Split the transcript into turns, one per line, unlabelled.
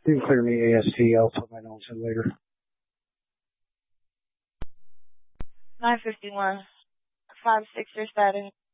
You can clear me AST. I'll put my notes in later.
951. 5-6 status.